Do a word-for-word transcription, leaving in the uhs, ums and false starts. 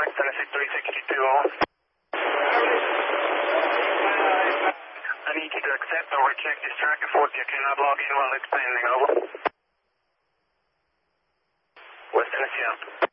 West Tennessee three sixty-two, over. I need you to accept or reject this track report. You cannot log in while it's pending, over. West Tennessee out.